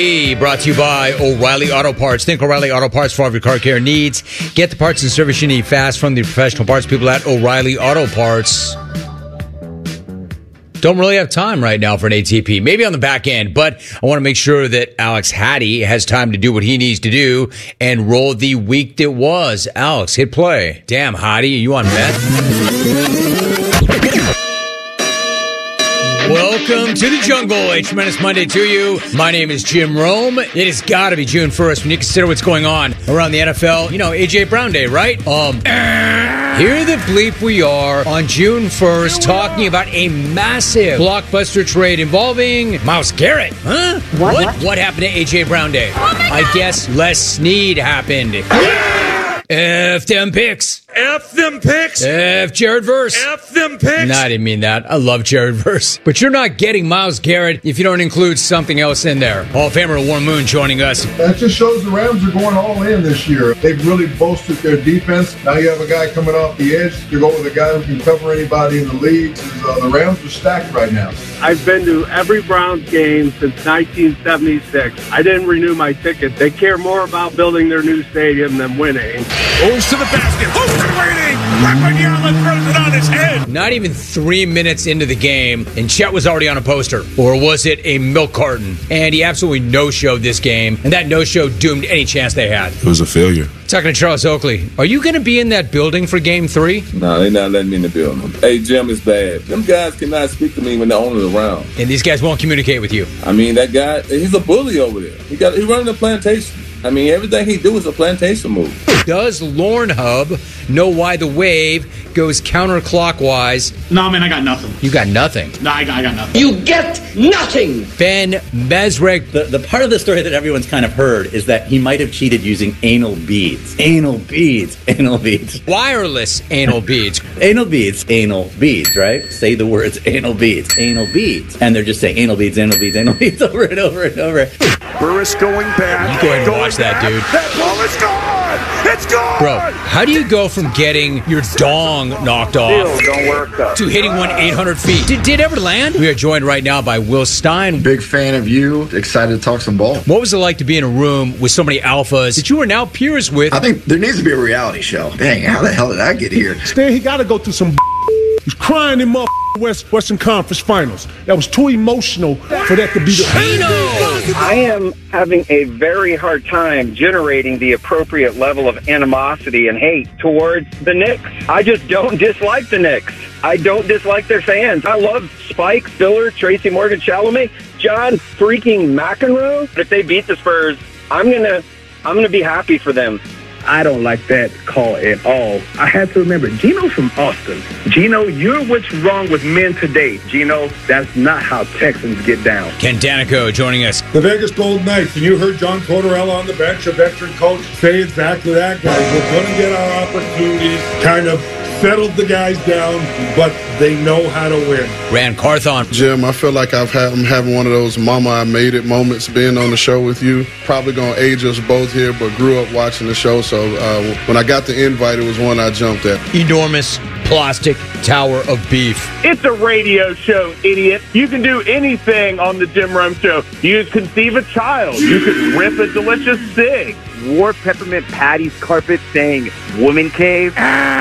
Brought to you by O'Reilly Auto Parts. Think O'Reilly Auto Parts for all of your car care needs. Get the parts and service you need fast from the professional parts people at O'Reilly Auto Parts. Don't really have time right now for an ATP. Maybe on the back end, but I want to make sure that Alex Hattie has time to do what he needs to do and roll the week that was. Alex, hit play. Damn, Hattie, are you on meth? Welcome to the jungle. A tremendous Monday to you. My name is Jim Rome. It has got to be June 1st when you consider what's going on around the NFL. You know, A.J. Brown Day, right? Here the bleep we are on June 1st talking about a massive blockbuster trade involving Myles Garrett. Huh? What happened to A.J. Brown Day? I guess Les Snead happened. F them picks. F them picks. F Jared Verse. F them picks. No, I didn't mean that. I love Jared Verse. But you're not getting Myles Garrett if you don't include something else in there. Hall of Famer Warren Moon joining us. That just shows the Rams are going all in this year. They've really bolstered their defense. Now you have a guy coming off the edge. You go with a guy who can cover anybody in the league. The Rams are stacked right now. I've been to every Browns game since 1976. I didn't renew my ticket. They care more about building their new stadium than winning. Goes to the basket. Houston waiting. Rapagala throws it on his head. Not even 3 minutes into the game, and Chet was already on a poster. Or was it a milk carton? And he absolutely no-showed this game, and that no-show doomed any chance they had. It was a failure. Talking to Charles Oakley, are you going to be in that building for Game 3? No, they're not letting me in the building. Hey, Jim, it's bad. Them guys cannot speak to me when the owner's around. And these guys won't communicate with you. I mean, that guy, he's a bully over there. He running a plantation. I mean, everything he do is a plantation move. Does Lorne Hub know why the wave goes counterclockwise? No, man, I got nothing. You got nothing? No, I got nothing. You get nothing! Ben Mesrick. The part of the story that everyone's kind of heard is that he might have cheated using anal beads. Anal beads. Anal beads. Wireless anal beads. Anal beads. Anal beads, right? Say the words anal beads. Anal beads. And they're just saying anal beads, anal beads, anal beads over and over and over. Burris going back. You go ahead and watch that, dude. That ball is gone. It's gone. Bro, how do you go from getting your dong knocked off Don't work though. to hitting one 800 feet? Did it ever land? We are joined right now by Will Stein. Big fan of you. Excited to talk some ball. What was it like to be in a room with so many alphas that you are now peers with? I think there needs to be a reality show. Dang, how the hell did I get here? Stan, he got to go through some. He's crying in Western Conference Finals. That was too emotional for that to be the. I am having a very hard time generating the appropriate level of animosity and hate towards the Knicks. I just don't dislike the Knicks. I don't dislike their fans. I love Spike, Spiller, Tracy Morgan, Chalamet, John freaking McEnroe. If they beat the Spurs, I'm gonna be happy for them. I don't like that call at all. I had to remember, Gino's from Austin. Gino, you're what's wrong with men today. Gino, that's not how Texans get down. Ken Danico joining us. The Vegas Golden Knights, and you heard John Tortorella on the bench, a veteran coach, say exactly that, guys. We're going to get our opportunities, kind of settled the guys down, but they know how to win. Rand Carthon. Jim, I feel like I'm having one of those mama I made it moments being on the show with you. Probably going to age us both here, but grew up watching the show, so when I got the invite, it was one I jumped at. Enormous plastic tower of beef. It's a radio show, idiot. You can do anything on the Jim Rome Show. You can conceive a child. You can rip a delicious cig. Wore peppermint patties carpet saying woman cave.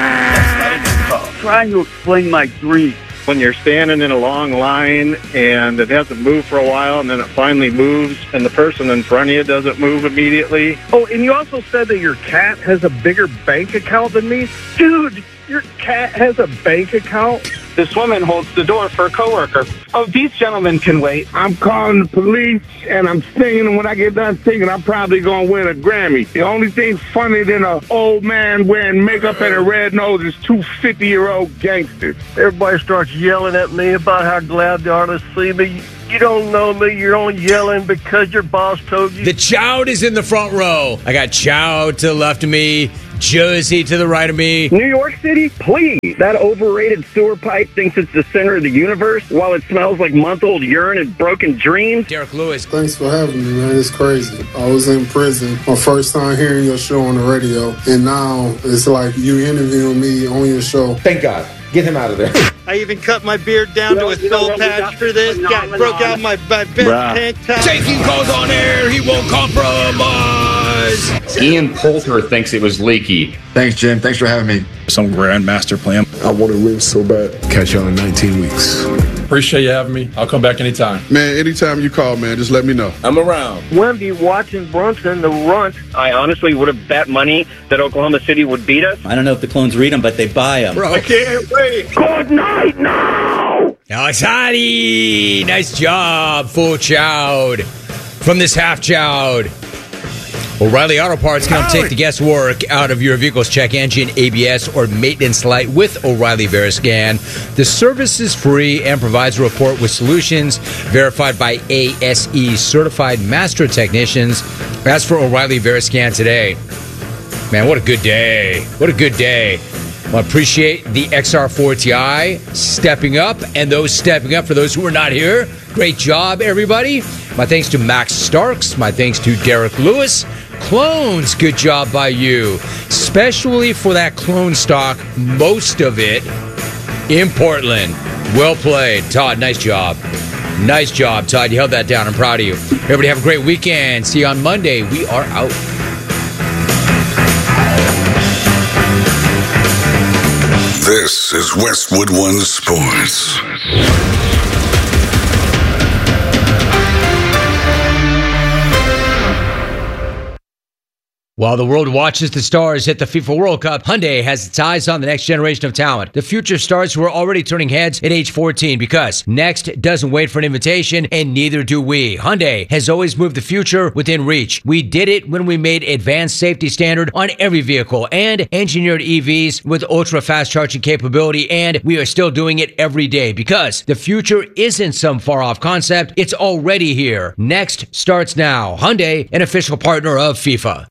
Trying to explain my grief. When you're standing in a long line and it hasn't moved for a while and then it finally moves and the person in front of you doesn't move immediately. Oh, and you also said that your cat has a bigger bank account than me? Dude, your cat has a bank account? This woman holds the door for a coworker. Oh, these gentlemen can wait. I'm calling the police and I'm singing, and when I get done singing, I'm probably going to win a Grammy. The only thing funny than an old man wearing makeup and a red nose is two 50-year-old gangsters. Everybody starts yelling at me about how glad they are to see me. You don't know me. You're only yelling because your boss told you. The Chowd is in the front row. I got Chowd to the left of me, Jersey to the right of me. New York City, please. That overrated sewer pipe thinks it's the center of the universe while it smells like month-old urine and broken dreams. Derek Lewis. Thanks for having me, man. It's crazy. I was in prison. My first time hearing your show on the radio, and now it's like you interviewing me on your show. Thank God. Get him out of there. I even cut my beard down to a soul patch for this. Broke out my best tank top. Taking calls on air, he won't compromise. Ian Poulter thinks it was leaky. Thanks, Jim. Thanks for having me. Some grand master plan. I want to live so bad. Catch y'all in 19 weeks. Appreciate you having me. I'll come back anytime. Man, anytime you call, man, just let me know. I'm around. Wemby, Watson, Brunson, the runt. I honestly would have bet money that Oklahoma City would beat us. I don't know if the clones read them, but they buy them. Bro. I can't wait. Good night now! Alex Hardy, nice job, full chowd from this half chowd. O'Reilly Auto Parts can help take the guesswork out of your vehicle's check engine, ABS, or maintenance light with O'Reilly Veriscan. The service is free and provides a report with solutions verified by ASE certified master technicians. Ask for O'Reilly Veriscan today. Man, what a good day. What a good day. I appreciate the XR4 Ti stepping up, and those stepping up for those who are not here. Great job, everybody. My thanks to Max Starks. My thanks to Derek Lewis. Clones, good job by you. Especially for that clone stock, most of it in Portland. Well played. Todd, nice job. Nice job, Todd. You held that down. I'm proud of you. Everybody have a great weekend. See you on Monday. We are out. This is Westwood One Sports. While the world watches the stars hit the FIFA World Cup, Hyundai has its eyes on the next generation of talent. The future stars who are already turning heads at age 14 because next doesn't wait for an invitation, and neither do we. Hyundai has always moved the future within reach. We did it when we made advanced safety standard on every vehicle and engineered EVs with ultra-fast charging capability, and we are still doing it every day because the future isn't some far-off concept. It's already here. Next starts now. Hyundai, an official partner of FIFA.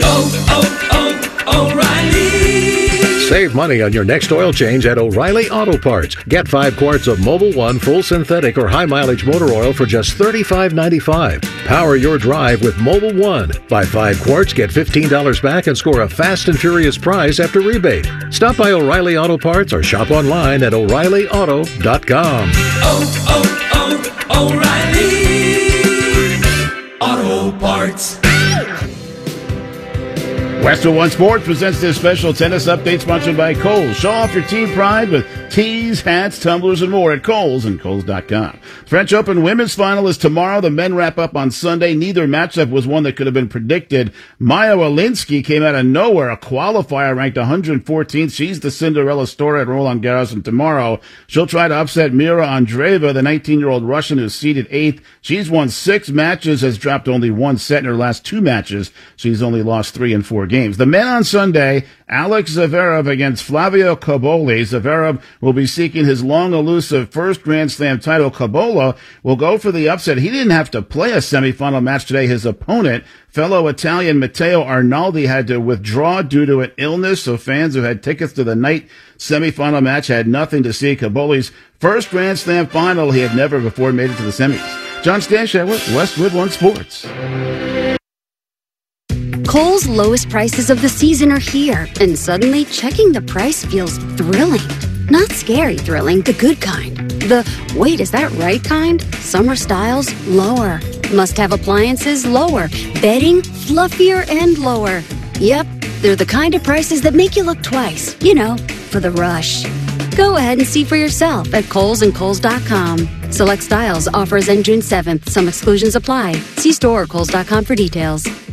O'Reilly. Save money on your next oil change at O'Reilly Auto Parts. Get 5 quarts of Mobil 1 full synthetic or high mileage motor oil for just $35.95. Power your drive with Mobil 1. Buy 5 quarts, get $15 back, and score a fast and furious prize after rebate. Stop by O'Reilly Auto Parts or shop online at O'ReillyAuto.com. O'Reilly Auto Parts. Westwood One Sports presents this special tennis update sponsored by Kohl's. Show off your team pride with tees, hats, tumblers, and more at Kohl's and Kohl's.com. French Open women's final is tomorrow. The men wrap up on Sunday. Neither matchup was one that could have been predicted. Maya Olinsky came out of nowhere, a qualifier ranked 114th. She's the Cinderella story at Roland Garros, and tomorrow she'll try to upset Mira Andreeva, the 19-year-old Russian who's seeded 8th. She's won 6 matches, has dropped only 1 set in her last 2 matches. She's only lost 3 in 4 games. The men on Sunday, Alex Zverev against Flavio Cobolli. Zverev will be seeking his long elusive first Grand Slam title. Cobolli will go for the upset. He didn't have to play a semifinal match today. His opponent, fellow Italian Matteo Arnaldi, had to withdraw due to an illness, so fans who had tickets to the night semifinal match had nothing to see. Cobolli's first Grand Slam final. He had never before made it to the semis. John Stanchek with Westwood One Sports. Kohl's lowest prices of the season are here, and suddenly checking the price feels thrilling. Not scary thrilling, the good kind. The, wait, is that right kind? Summer styles, lower. Must-have appliances, lower. Bedding, fluffier and lower. Yep, they're the kind of prices that make you look twice. You know, for the rush. Go ahead and see for yourself at Kohl's and Kohl's.com. Select styles, offers end June 7th. Some exclusions apply. See store or Kohl's.com for details.